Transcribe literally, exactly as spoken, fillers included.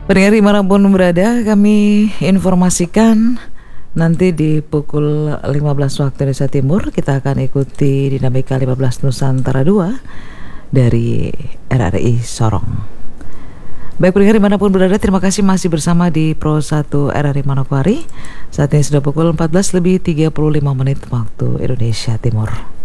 Pendengar dimanapun berada, kami informasikan nanti di pukul lima belas waktu Indonesia Timur kita akan ikuti dinamika lima belas Nusantara dua dari R R I Sorong. Baik pendengar dimanapun berada, terima kasih masih bersama di Pro satu R R I Manokwari. Saat ini sudah pukul empat belas lebih tiga puluh lima menit waktu Indonesia Timur.